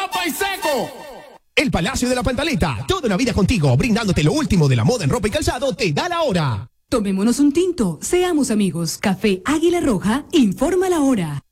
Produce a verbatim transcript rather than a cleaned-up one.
ropa y seco. El Palacio de la Pantaleta, toda una vida contigo, brindándote lo último de la moda en ropa y calzado, te da la hora. Tomémonos un tinto, seamos amigos. Café Águila Roja, informa la hora.